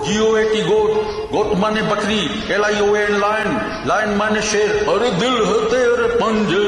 GOAT गोट, गोट माने बकरी, LION lion, lion माने शेर, अरे दिल है तेरे पंजे